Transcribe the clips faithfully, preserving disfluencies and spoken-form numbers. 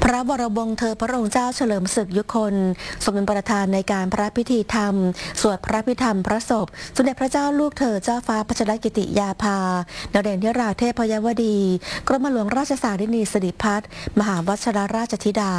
พระวรวงศ์เธอพระองค์เจ้าเฉลิมศึกยุคนทรงเป็นประธานในการพระพิธีธรรมสวดพระพิธรรมพระศพสมเด็จพระเจ้าลูกเธอเจ้าฟ้าพัชรกิติยาภานเรศวราเทพยวดีกรมหลวงราชสารินีสิริพัฒน์มหาวชิรราชธิดา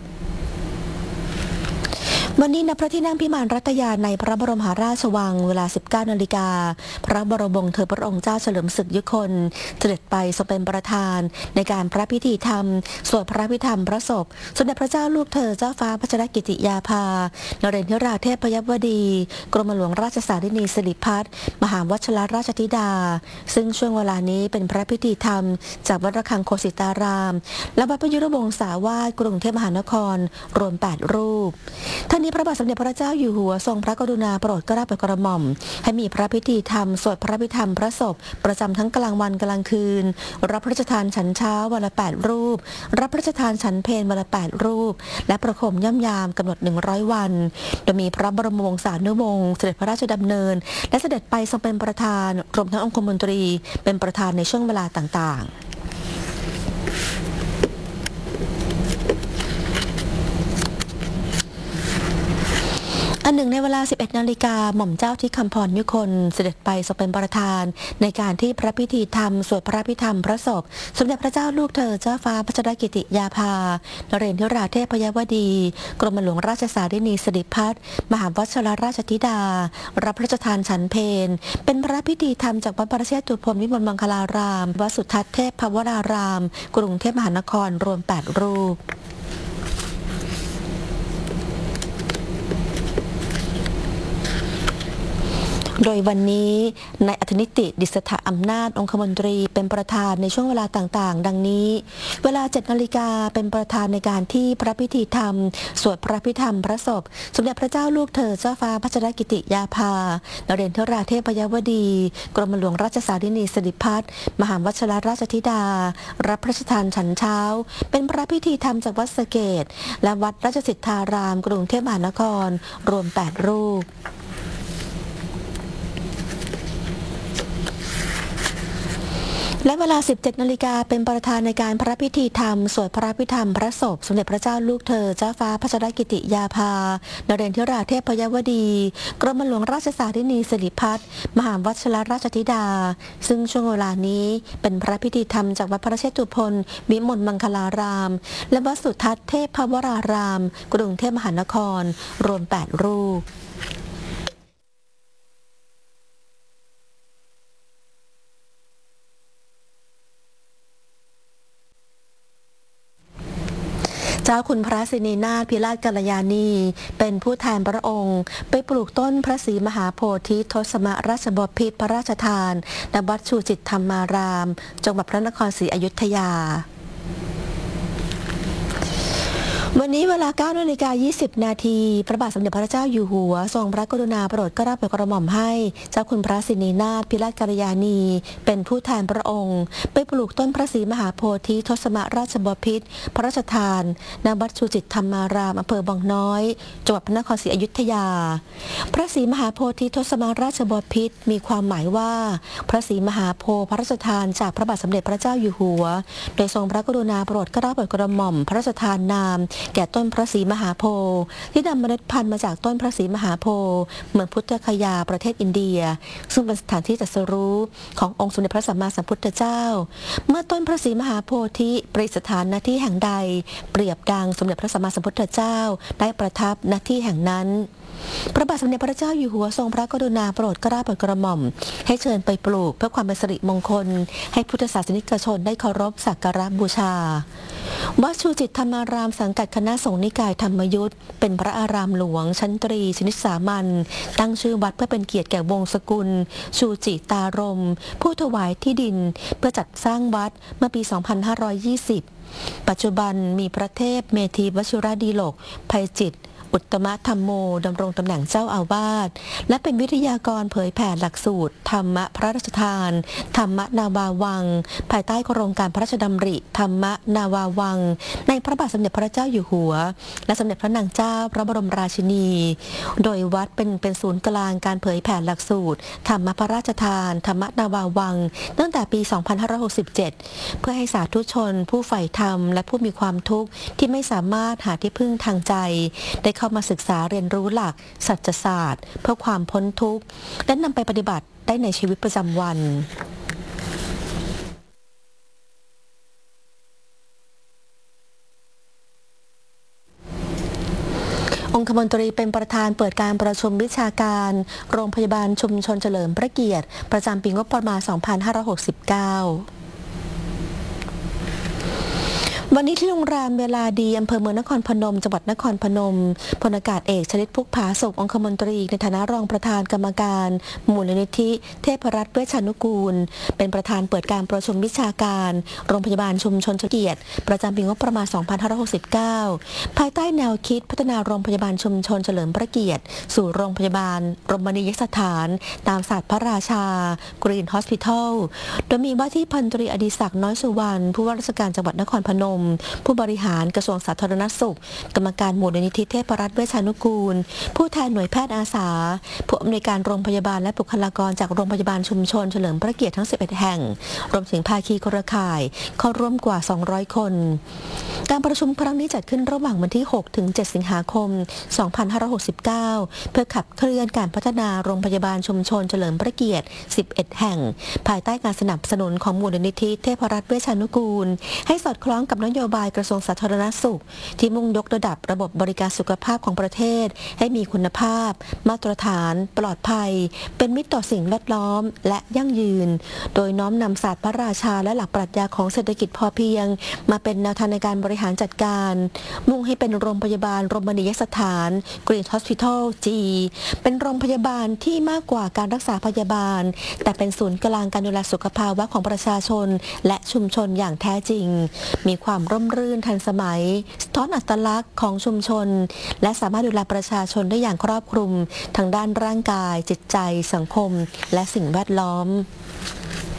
วันนี้ณพระที่นั่งพิมานรัตยาในพระบรมมหาราชวังเวลา สิบเก้านาฬิกาพระบรมวงศ์เธอพระองค์เจ้าเฉลิมศึกยุคนเสด็จไปทรงเป็นประธานในการพระพิธีธรรมสวดพระพิธรรมพระศพสมเด็จพระเจ้าลูกเธอเจ้าฟ้าพัชรกิติยาภานเรศวราเทพยวดีกรมหลวงราชสารินีสิริพัฒน์มหาวชิรราชธิดาซึ่งช่วงเวลานี้เป็นพระพิธีธรรมจากวัดระฆังโคสิตารามและวัดพยุรวงศาวาสกรุงเทพมหานครรวมแปดรูปท่านนี้พระบาทสมเด็จพระเจ้าอยู่หัวทรงพระกรุณาโปรดเกล้าโปรดกระหม่อมให้มีพระพิธีธรรมสวดพระพิธรรมพระศพประจำทั้งกลางวันกลางคืนรับพระราชทานฉันเช้าวันละแปดรูปรับพระราชทานฉันเพลวันละแปดรูปและประโคมย่ำยามกำหนดหนึ่งร้อยวันโดยมีพระบรมวงศานุวงศ์เสด็จพระราชดำเนินและเสด็จไปทรงเป็นประธานรวมทั้งองคมนตรีเป็นประธานในช่วงเวลาต่างๆอันหนึ่งในเวลา สิบเอ็ดนาฬิกาหม่อมเจ้าที่คำพรยุคนเสด็จไปทรงเป็นประธานในการที่พระพิธีธรรมสวดพระพิธรรมพระศพสมเด็จพระเจ้าลูกเธอเจ้าฟ้าพัชรกิติยาภานเรศวราเทพยวดีกรมหลวงราชสารินีสิริพัฒน์มหาวชิรราชธิดารับพระราชทานฉันเพลเป็นพระพิธีธรรมจากวัดประเชษตุพนวิมลมังคลารามวัดสุทัศน์เทพภวรารามกรุงเทพมหานครรวมแปดรูปโดยวันนี้นายอัธนิติดิษฐอำนาจองคมนตรีเป็นประธานในช่วงเวลาต่างๆดังนี้เวลา เจ็ดนาฬิกาเป็นประธานในการที่พระพิธีธรรมสวดพระพิธรรมพระศพสมเด็จพระเจ้าลูกเธอเจ้าฟ้าพัชรกิติยาภานเรศวราเทพยวดีกรมหลวงราชสารินีสิริพัฒน์มหาวชิรราชธิดารับพระราชทานฉันเช้าเป็นพระพิธีธรรมจากวัดสะเกษและวัดราชสิทธารามกรุงเทพมหานครรวมแปดรูปและเวลา สิบเจ็ดนาฬิกาเป็นประธานในการพระพิธีธรรมสวดพระพิธรรมพระศพสมเด็จพระเจ้าลูกเธอเจ้าฟ้าพัชรกิติยาภานเรศวราเทพยวดีกรมหลวงราชสารินีสิริพัฒน์มหาวชิรราชธิดาซึ่งช่วงเวลานี้เป็นพระพิธีธรรมจากวัดพระเชตุพนวิมลมังคลารามและวัดสุทัศน์เทพภวรารามกรุงเทพมหานครรวมแปดรูปเจ้าคุณพระสินีนาถพิราชกัลยาณีเป็นผู้แทนพระองค์ไปปลูกต้นพระศรีมหาโพธิทศมราชบพิตรพระราชทานณวัดชูจิตธรรมารามจังหวัดพระนครศรีอยุธยาวันนี้เวลา เก้านาฬิกายี่สิบนาทีพระบาทสมเด็จพระเจ้าอยู่หัวทรงพระกรุณาโปรดเกล้าโปรดกระหม่อมให้เจ้าคุณพระสินีนาถพิราชกัลยาณีเป็นผู้แทนพระองค์ไปปลูกต้นพระศรีมหาโพธิทศมราชบพิตรพระราชทานณวัดชูจิตธรรมารามอำเภอบางน้อยจังหวัดพระนครศรีอยุธยาพระศรีมหาโพธิทศมราชบพิตรมีความหมายว่าพระศรีมหาโพธิ์พระราชทานจากพระบาทสมเด็จพระเจ้าอยู่หัวโดยทรงพระกรุณาโปรดเกล้าโปรดกระหม่อมพระราชทานนามแก่ต้นพระศรีมหาโพธิ์ที่นำเมล็ดพันธุ์มาจากต้นพระศรีมหาโพธิ์เมืองพุทธคยาประเทศอินเดียซึ่งเป็นสถานที่ตรัสรู้ขององค์สมเด็จพระสัมมาสัมพุทธเจ้าเมื่อต้นพระศรีมหาโพธิประดิษฐานณที่แห่งใดเปรียบดังสมเด็จพระสัมมาสัมพุทธเจ้าได้ประทับณที่แห่งนั้นพระบาทสมเด็จพระเจ้าอยู่หัวทรงพระกรุณาโปรดเกล้าโปรดกระหม่อมให้เชิญไปปลูกเพื่อความเป็นสิริมงคลให้พุทธศาสนิกชนได้เคารพสักการะบูชาวัดชูจิตธรรมารามสังกัดคณะสงฆ์นิกายธรรมยุทธเป็นพระอารามหลวงชั้นตรีชนิดสามัญตั้งชื่อวัดเพื่อเป็นเกียรติแก่วงศกุลชูจิตารมผู้ถวายที่ดินเพื่อจัดสร้างวัดเมื่อปี สองพันห้าร้อยยี่สิบ ปัจจุบันมีพระเทพเมธีวชิรดีโลกภัยจิตอุตมะธรรมโมดำรงตำแหน่งเจ้าอาวาสและเป็นวิทยากรเผยแผ่หลักสูตรธรรมะพระราชทานธรรมนาวาวังภายใต้โครงการพระราชดำริธรรมนาวาวังในพระบาทสมเด็จพระเจ้าอยู่หัวและสมเด็จพระนางเจ้าพระบรมราชินีโดยวัดเป็นเป็นศูนย์กลางการเผยแผ่หลักสูตรธรรมพระราชทานธรรมนาวาวังตั้งแต่ปี สองพันห้าร้อยหกสิบเจ็ด เพื่อให้สาธุชนผู้ใฝ่ธรรมและผู้มีความทุกข์ที่ไม่สามารถหาที่พึ่งทางใจได้เข้ามาศึกษาเรียนรู้หลักสัจศาสตร์เพื่อความพ้นทุกข์และนำไปปฏิบัติได้ในชีวิตประจำวันองคมนตรีเป็นประธานเปิดการประชุมวิชาการโรงพยาบาลชุมชนเฉลิมพระเกียรติประจำปีงบประมาณ สองพันห้าร้อยหกสิบเก้าวันนี้ที่โรงแรมเวลาดีอำเภอเมืองนครพนมจังหวัดนครพนมพลอากาศเอกชลิตพุกผาสุของคมนตรีในฐานะรองประธานกรรมการมูลนิธิเทพรัตน์เวชานุกูลเป็นประธานเปิดการประชุมวิชาการโรงพยาบาลชุมชนเฉลิมพระเกียรติประจำปีงบประมาณ สองพันห้าร้อยหกสิบเก้า ภายใต้แนวคิดพัฒนาโรงพยาบาลชุมชนเฉลิมพระเกียรติสู่โรงพยาบาลรมณียสถานตามศาสตร์พระราชากรีนฮอสพิทอลโดยมีว่าที่พันตรีอดิศักดิ์น้อยสุวรรณผู้ว่าราชการจังหวัดนครพนมผู้บริหารกระทรวงสาธารณสุขกรรมการมูลนิธิเทพรัตน์เวชานุกูลผู้แทนหน่วยแพทย์อาสาผู้อำนวยการโรงพยาบาลและบุคลากรจากโรงพยาบาลชุมชนเฉลิมพระเกียรติทั้งสิบเอ็ดแห่งรวมถึงภาคีเครือข่ายเข้าร่วมกว่าสองร้อยคนการประชุมครั้งนี้จัดขึ้นระหว่างวันที่ หกถึงเจ็ด สิงหาคม สองพันห้าร้อยหกสิบเก้า เพื่อขับเคลื่อนการพัฒนาโรงพยาบาลชุมชนเฉลิมพระเกียรติสิบเอ็ดแห่งภายใต้การสนับสนุนของมูลนิธิเทพรัตน์เวชานุกูลให้สอดคล้องกับนโยบายกระทรวงสาธารณสุขที่มุ่งยกระดับระบบบริการสุขภาพของประเทศให้มีคุณภาพมาตรฐานปลอดภัยเป็นมิตรต่อสิ่งแวดล้อมและยั่งยืนโดยน้อมนำศาสตร์พระราชาและหลักปรัชญาของเศรษฐกิจพอเพียงมาเป็นแนวทางในการบริหารจัดการมุ่งให้เป็นโรงพยาบาลรมณียสถาน Green Hospital จี เป็นโรงพยาบาลที่มากกว่าการรักษาพยาบาลแต่เป็นศูนย์กลางการดูแลสุขภาวะของประชาชนและชุมชนอย่างแท้จริงมีความร่มรื่นทันสมัยสะท้อนอัตลักษณ์ของชุมชนและสามารถดูแลประชาชนได้อย่างครอบคลุมทั้งด้านร่างกายจิตใจสังคมและสิ่งแวดล้อม